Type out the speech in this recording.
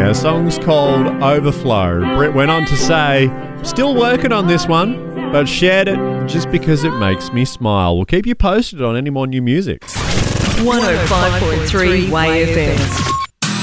Yeah, the song's called Overflow. Brett went on to say, still working on this one, but shared it just because it makes me smile. We'll keep you posted on any more new music. 105.3 Way FM.